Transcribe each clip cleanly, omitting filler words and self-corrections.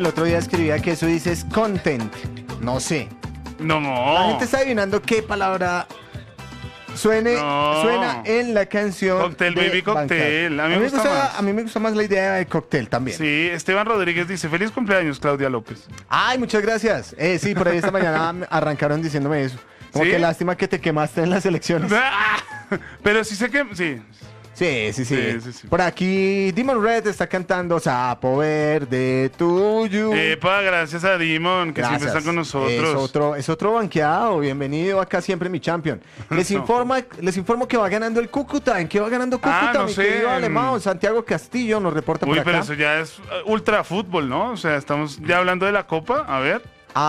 El otro día escribía que eso dice es content. No sé. No. La gente está adivinando qué palabra suena en la canción. Cóctel, de baby, cóctel. Bancar. A mí me gusta más. A mí me gusta más la idea de cóctel también. Sí, Esteban Rodríguez dice, feliz cumpleaños, Claudia López. Ay, muchas gracias. Sí, por ahí esta mañana arrancaron diciéndome eso. Como ¿Sí? que lástima que te quemaste en las elecciones. Pero sí sé que... Sí. Sí. Por aquí Demon Red está cantando Sapo Verde Tuyo. Epa, gracias a Dimon, que siempre está con nosotros. Es otro banqueado. Bienvenido acá siempre, mi champion. Les informo que va ganando el Cúcuta. ¿En qué va ganando Cúcuta? no mi sé, querido alemán Santiago Castillo nos reporta por Uy, acá. pero eso ya es ultra fútbol, ¿no? O sea, estamos ya hablando de la Copa. A ver.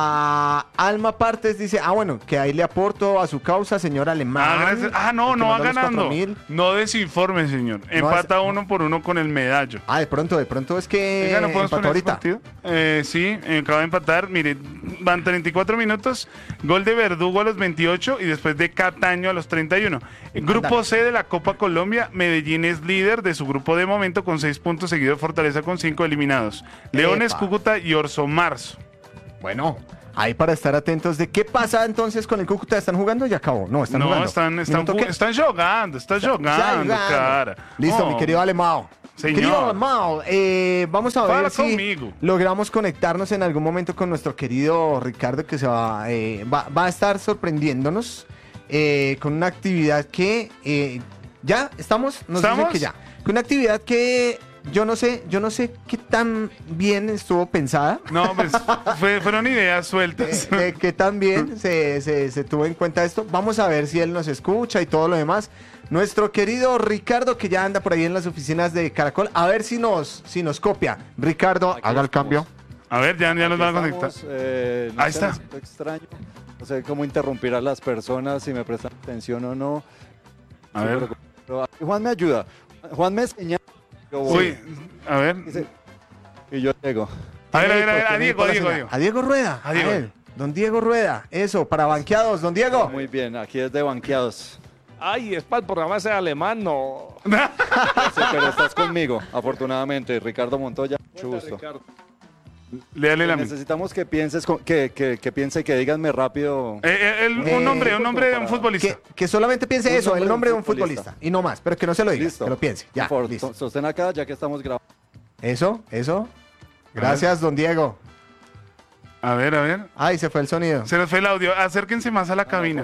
Alma Partes dice, bueno, que ahí le aporto a su causa, señor alemán. Gracias. No va ganando. No desinforme, señor. Empata 1-1 con el medallo. De pronto es que ¿no podemos empató poner ese ahorita. partido? Sí, acaba de empatar. Mire, van 34 minutos. Gol de Verdugo a los 28 y después de Cataño a los 31. Grupo C de la Copa Colombia. Medellín es líder de su grupo de momento con 6 puntos, seguido de Fortaleza con 5 eliminados. Leones, Cúcuta y Orso Marzo. Bueno, ahí para estar atentos de qué pasa entonces con el Cúcuta. ¿Están jugando? Ya acabó. No, están jugando. Están jugando, cara. Listo, mi querido Alemão. Señor. Querido Alemão, vamos a ver Fala si conmigo. logramos conectarnos en algún momento con nuestro querido Ricardo, que va a estar sorprendiéndonos con una actividad que ya estamos, nos dicen que ya. Con una actividad que yo no sé qué tan bien estuvo pensada. No, pues fueron ideas sueltas. Que tan bien se tuvo en cuenta esto. Vamos a ver si él nos escucha y todo lo demás. Nuestro querido Ricardo, que ya anda por ahí en las oficinas de Caracol, a ver si nos copia. Ricardo, Aquí haga el estamos. cambio. A ver, ya nos van a conectar. No Ahí sé, está. me siento extraño. No sé cómo interrumpir a las personas, si me prestan atención o no. A Sí, ver. pero Juan me ayuda. Juan me señala. Yo voy. Uy, a ver. Y yo llego. A ver, a Tiene Diego, por la Diego. señal. A Diego Rueda. A Diego. él. Don Diego Rueda. Eso, para banqueados, don Diego. Muy bien, aquí es de banqueados. Ay, es para el programa ese alemán, no. Sí, pero estás conmigo, afortunadamente. Ricardo Montoya, mucho gusto. Léale la mente. Necesitamos que pienses, que piense, que díganme rápido. Un nombre de un futbolista. Que solamente piense Un eso, nombre el de un nombre de un futbolista. futbolista. Y no más, pero que no se lo diga, Listo. que lo piense. Ya, Por favor, listo. sostén acá, ya que estamos grabando. Eso. Gracias, don Diego. A ver. Ay, se fue el sonido. Se nos fue el audio. Acérquense más a la cabina.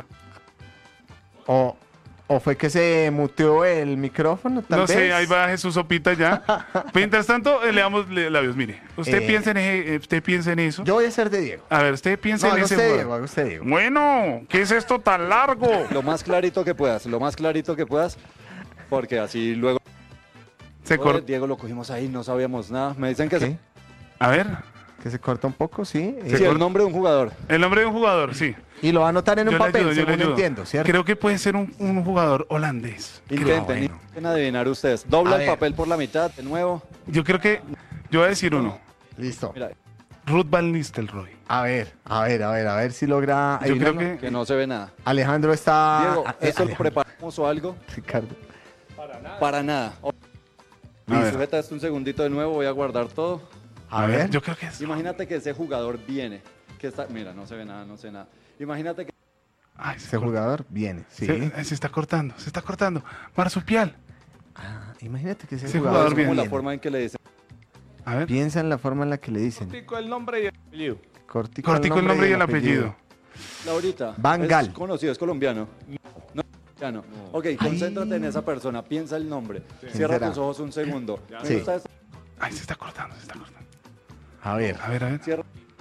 O fue que se muteó el micrófono, tal No vez. sé, ahí va Jesús Sopita ya. Mientras tanto, le damos labios. Mire, usted piensa en eso. Yo voy a ser de Diego. A ver, usted piensa No, en haga ese usted jugador. Diego, haga usted Diego. Bueno, ¿qué es esto tan largo? Lo más clarito que puedas, porque así luego Se corta. Diego lo cogimos ahí, no sabíamos nada. Me dicen que ¿Qué? A ver, Que se corta un poco, sí. sí, el nombre de un jugador. el nombre de un jugador, sí. Y lo va a anotar en un Yo le papel, ayudo, yo le según ayudo. entiendo, ¿cierto? Creo que puede ser un jugador holandés. Intenten adivinar ustedes. Dobla A el ver. papel por la mitad, de nuevo. Yo creo que. Yo voy a decir uno. Listo. Mira, Ruth Van Nistelrooy. A ver si logra. Yo creo adivinarlo. que no se ve nada. Alejandro está. Diego, ¿esto lo Alejandro, preparamos o algo? Ricardo. Para nada. A ver. Sujeta esto un segundito de nuevo, voy a guardar todo. A ver. Yo creo que es. Imagínate que ese jugador viene. Que está, mira, no se ve nada, no sé nada. Imagínate que Ay, Ese jugador viene, sí. Se está cortando. Marsupial. Imagínate que ese Ese jugador jugador es viene. como la viene. forma en que le dicen. A ver. Piensa en la forma en la que le dicen. Cortico el nombre y el apellido. Cortico el nombre y el apellido. Laurita. Van Gaal. Es conocido, es colombiano. No, colombiano. Ok, concéntrate en esa persona, piensa el nombre. Cierra será? tus ojos un segundo. ¿Me Sí. gusta esto? Ay, se está cortando. A ver, A ver. Cierra.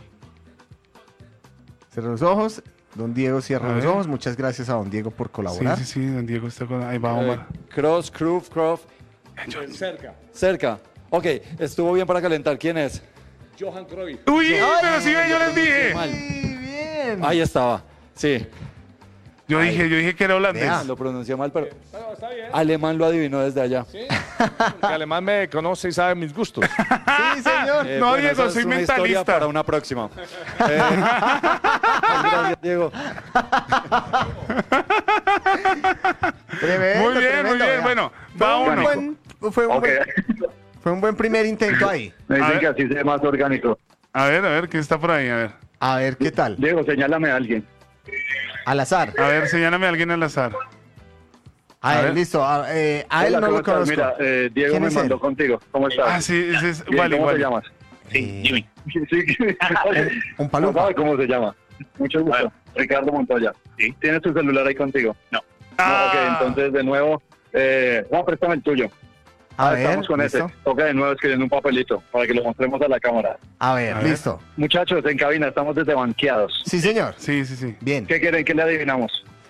cierra los ojos. Don Diego cierra A los ver. ojos. Muchas gracias a don Diego por colaborar. Sí, don Diego está con. Ahí va Omar. Cross, Croft. Cerca. Cerca. Ok, estuvo bien para calentar. ¿Quién es? Johan Cruyff. Uy, pero sí, yo les dije. Mal. Muy bien. Ahí estaba. Sí, Yo dije que era holandés. Vea. lo pronuncié mal, pero Pero está bien. alemán lo adivinó desde allá. Sí. Porque alemán me conoce y sabe mis gustos. Sí, señor. No, Diego, esa es soy una historia mentalista. para una próxima. Gracias, Diego. Tremendo, Muy bien, tremendo, vea. Bueno, Fue va un uno. buen- fue un Ok. buen primer intento ahí. Me A dicen ver. que así se ve más orgánico. A ver, ¿quién está por ahí? A ver, ¿qué tal? Diego, señálame a alguien. Al azar. A ver, señálame a alguien al azar. A ver, ver. listo. A él Hola, no ¿cómo lo estás? conozco. Mira, Diego ¿Quién me es mandó él? contigo. ¿Cómo estás? Ah, sí, ese es Bien, Wally, ¿cómo Wally. te llamas? Sí, Jimmy. Sí. Un No palumpa. sabe cómo se llama. Mucho gusto. Ricardo Montoya. Sí. ¿Tienes tu celular ahí contigo? No. Ah. No, ok, entonces de nuevo, préstame el tuyo. A ver, Estamos con listo. ese. Toca de nuevo escribiendo un papelito para que lo mostremos a la cámara. A ver, A ver. listo. Muchachos, en cabina estamos desde banqueados. Sí, señor. Sí, sí, sí. Bien. ¿Qué quieren que le adivinamos?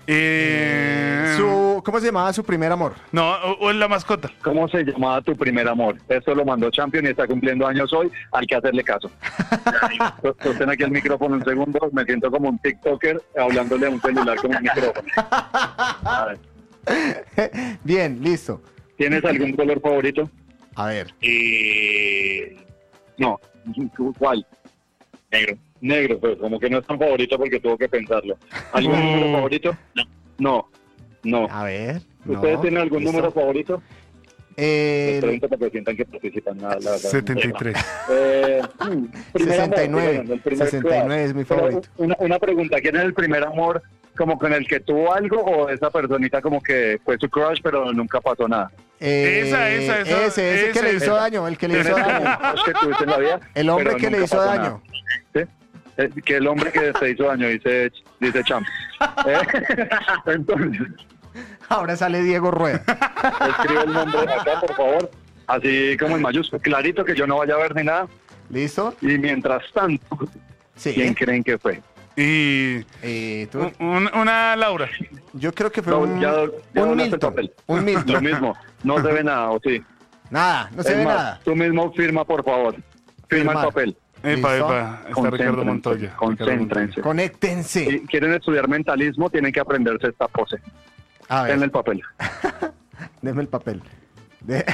¿Cómo se llamaba su primer amor? No, o la mascota. ¿Cómo se llamaba tu primer amor? Esto lo mandó Champion y está cumpliendo años hoy. Hay que hacerle caso. Sostén aquí el micrófono un segundo. Me siento como un TikToker hablándole a un celular con un micrófono. A ver. Bien, listo. ¿Tienes algún color favorito? A ver. No. ¿Cuál? Negro. Negro, pero como que no es tan favorito porque tuvo que pensarlo. ¿Algún número favorito? No. A ver. ¿Ustedes no, tienen algún listo. número favorito? Les El pregunto para que sientan que participan. Nada, la verdad. 73. Primer amor, 69. bueno, el primer 69 crush. es mi Pero favorito. Una pregunta, ¿quién es el primer amor como con el que tuvo algo o esa personita como que fue su crush pero nunca pasó nada? Esa, Ese que le hizo esa. daño, el que le hizo ¿Tienes daño. algún crush que tuviste en la vida? El hombre pero que le nunca hizo pasó daño. nada? ¿Sí? Que el hombre que te hizo daño, dice Champ. Entonces, Ahora sale Diego Rueda. escribe el nombre acá, por favor. Así como en mayúsculas. Clarito que yo no vaya a ver ni nada. ¿Listo? Y mientras tanto, ¿quién Sí. creen que fue? Y ¿Tú? una Laura. Yo creo que fue No, un, ya un doblaste el Milton. papel. Un Lo Milton. mismo, no se ve nada, ¿o sí? Nada, no se Es ve más, nada. tú mismo firma, por favor. Firma Firmar. el papel. Epa, ¿Listo? epa. Está Ricardo Montoya. Concéntrense. Conéctense. Si quieren estudiar mentalismo, tienen que aprenderse esta pose. A En ver, el papel. deme el papel. De-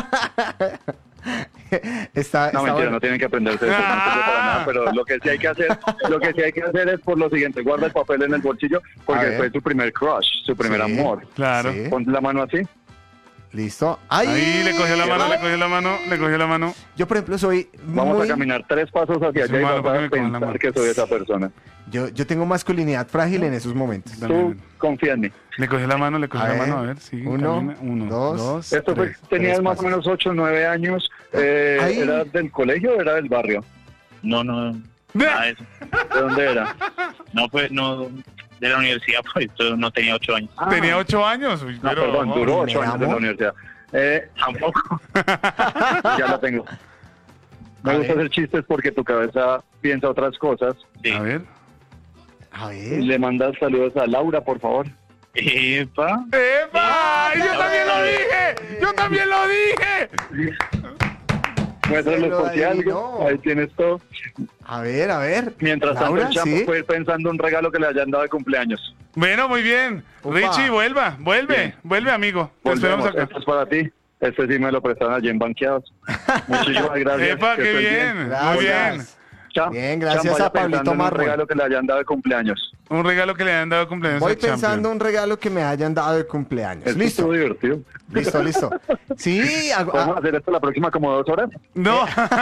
está No, mentira, bueno. no tienen que aprenderse eso, no sirve para nada, pero lo que sí hay que hacer es por lo siguiente, guarda el papel en el bolsillo, A porque ver. fue su primer crush, su primer Sí. amor. Claro. Sí. Pon la mano así. ¿Listo? ¡Ay! Ahí le cogió la mano, Ay. le cogió la mano, le cogió la mano. Yo, por ejemplo, soy Vamos muy... a caminar 3 pasos hacia Es allá y malo vas porque a me cogen la pensar mano. que soy esa persona. Yo tengo masculinidad frágil en esos momentos. Tú También. confía en mí. Le cogió la mano, le cogió A la ver. mano. A ver, sí. Uno, camina. Uno, dos. dos, Esto fue, tres. tenías tres más o pasos. menos 8 o 9 años. Ay. ¿Era del colegio o era del barrio? No, nada de eso. ¿De dónde era? No, pues, no, de la universidad, pues, yo no tenía 8 años. Tenía 8 años. Uy, No, pero, perdón, duró 8 ¿primer años en la amor? universidad. Tampoco. Ya lo tengo. Me A gusta ver. hacer chistes porque tu cabeza piensa otras cosas. Sí. A ver. A ver. Le mandas saludos a Laura, por favor. Epa. ¡Epa! ¡Yo también lo dije! ¡Yo también lo dije! Muéstralos Pero por si ahí algo. no. Ahí tienes todo. A ver. Mientras tanto, Laura, el chapo ¿sí? puede ir pensando un regalo que le hayan dado de cumpleaños. Bueno, muy bien. Upa. Richie, vuelve, Bien. amigo. Te esperamos Volvemos. acá. Esto es para ti. Este sí me lo prestaron allí en Banqueados. Muchísimas gracias. Epa, Que qué estés bien. Muy Gracias. bien. Cham, Bien, gracias Cham, vaya a Pablito pensando en un Mármol. regalo que le hayan dado de cumpleaños. Un regalo que le han dado de cumpleaños Voy al Champion. pensando un regalo que me hayan dado de cumpleaños. Esto Listo. estuvo divertido. Listo. Sí, ¿Podemos hacer esto la próxima como 2 horas? No.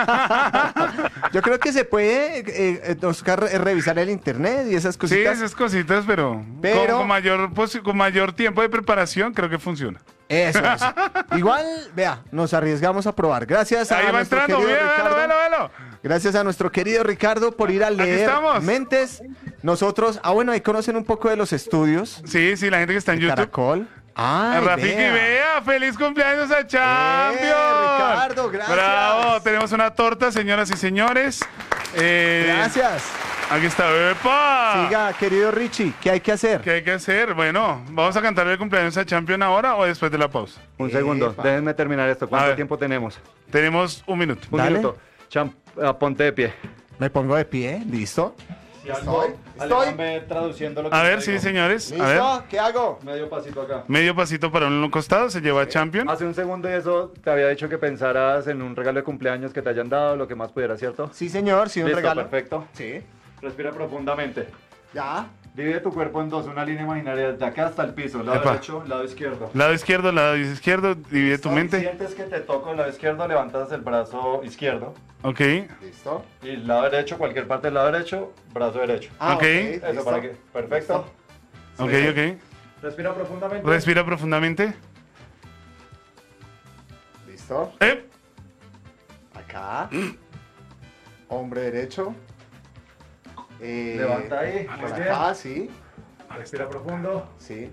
yo creo que se puede Oscar, revisar el internet y esas Sí, cositas. esas cositas, pero, Pero- con mayor tiempo de preparación creo que funciona. Eso. Igual, vea, nos arriesgamos a probar. Gracias a Ahí va nuestro entrando, querido mira, Ricardo. velo. Gracias a nuestro querido Ricardo por ir a leer estamos. mentes. Nosotros, bueno, ahí conocen un poco de los estudios. Sí, la gente que está en de YouTube. Caracol. A Rafiki, vea, feliz cumpleaños a Champion. Ricardo, gracias. Bravo, tenemos una torta, señoras y señores. Gracias. Aquí está, ¡epa! Siga, querido Richie, ¿qué hay que hacer? ¿Qué hay que hacer? Bueno, ¿vamos a cantarle el cumpleaños a Champion ahora o después de la pausa? Un segundo, Epa. déjenme terminar esto. A ¿Cuánto ver. tiempo tenemos? Tenemos un minuto. Un Dale. minuto. Champ, ponte de pie. Me pongo de pie, ¿listo? Estoy. traduciendo lo A ver, sí, señores. A ver, ¿Listo? ¿Qué hago? Medio pasito acá. medio pasito para un costado, se lleva a Champion. Hace un segundo de eso te había dicho que pensaras en un regalo de cumpleaños que te hayan dado, lo que más pudiera, ¿cierto? Sí, señor, sí, un Listo, regalo. perfecto. Sí. Respira profundamente. Ya. Divide tu cuerpo en dos, una línea imaginaria de acá hasta el piso, lado Epa. derecho, lado izquierdo. Lado izquierdo, divide tu Si mente. sientes que te toco el lado izquierdo, levantas el brazo izquierdo. Ok. ¿Listo? Y el lado derecho, cualquier parte del lado derecho, brazo derecho. Ok. Eso listo. para que. Perfecto. Ok, ok. Respira profundamente. Respira profundamente. ¿Listo? Acá. Hombre derecho. Levanta ahí. Por Muy acá, sí. bien. Respira profundo. Sí.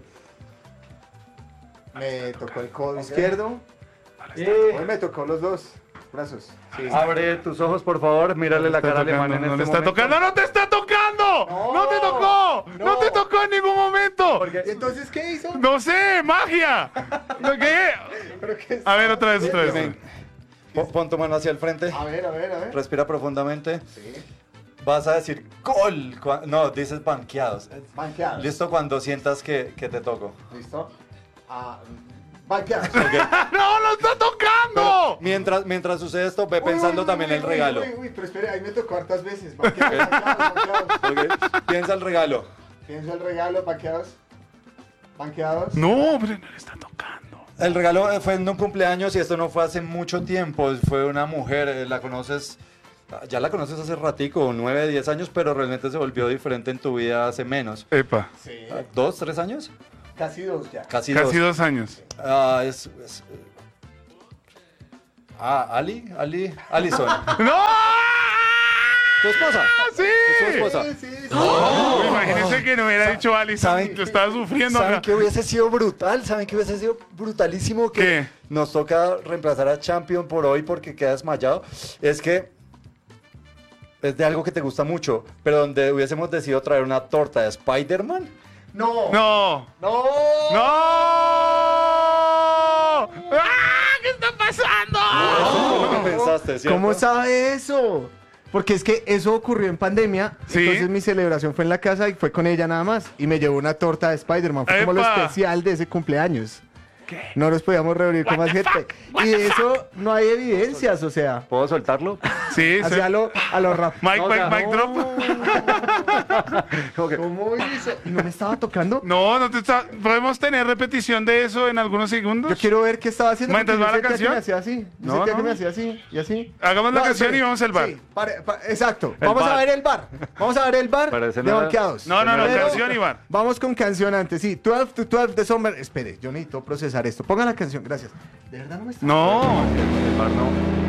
Me tocó el codo izquierdo. Y Hoy me tocó los dos brazos. Sí. abre tus ojos, por favor. Mírale la cara al alemán en no este le está momento. tocando, no te está tocando. No te tocó. No no. te tocó en ningún momento. Porque- ¿Y entonces qué hizo? No sé, magia. ¿Qué? ¿Pero qué es? A ver, otra vez, otra vez. Ven. Pon tu mano hacia el frente. A ver, a ver, a ver. Respira profundamente. Sí. Vas a decir gol. No, dices banqueados. Banqueados. Listo cuando sientas que te toco. ¿Listo? Banqueados. ¡No, lo está tocando! Mientras sucede esto, ve pensando también el regalo. Uy, pero espere, ahí me tocó hartas veces. Banqueados, banqueados, banqueados. Ok. Piensa el regalo. Pienso el regalo, banqueados. Banqueados. No, pero no le está tocando. El regalo fue en un cumpleaños y esto no fue hace mucho tiempo. Fue una mujer, la conoces, ya la conoces hace ratico, 9, 10 años, pero realmente se volvió diferente en tu vida hace menos. Epa, Sí. 2, 3 años? Casi dos ya. Casi casi 2. 2 años. Alison. ¡No! ¿Tu esposa? ¡Sí! ¿Es tu esposa? Sí, sí. Uy, imagínense que no hubiera dicho Alison. ¿Saben- Yo estaba sufriendo ¿Saben acá. qué hubiese sido brutal? ¿Saben qué hubiese sido brutalísimo? Que ¿Qué? nos toca reemplazar a Champion por hoy porque queda desmayado. Es que es de algo que te gusta mucho, pero donde hubiésemos decidido traer una torta de Spider-Man. No. ¡No! No. ¡No! ¡Ah! ¿Qué está pasando? Eso fue lo que pensaste, ¿cierto? ¿Cómo sabe eso? Porque es que eso ocurrió en pandemia. Sí. Entonces mi celebración fue en la casa y fue con ella nada más. Y me llevó una torta de Spider-Man. Fue como lo ¡Epa! especial de ese cumpleaños. No nos podíamos reunir con más gente. Y de eso no hay evidencias, o sea. ¿Puedo soltarlo? Sí, sí. Hacia a lo rap. Mike, Mike drop. ¿Cómo hizo? ¿Y no me estaba tocando? No, no te está. ¿Podemos tener repetición de eso en algunos segundos? Yo quiero ver qué estaba haciendo. Mientras porque va yo la sentía que canción. me hacía así. Yo No, sentía no. que me hacía así y así. Hagamos la canción espere. y vamos al bar. Sí, exacto. El Vamos a bar. ver el bar. Vamos a ver el bar Parece de nada. banqueados. No, Pero canción y bar. Vamos con canción antes. Sí, 12 to 12 de Summer. Espere, yo necesito procesar esto. Ponga la canción, gracias. ¿De verdad no me está? No. El bar no.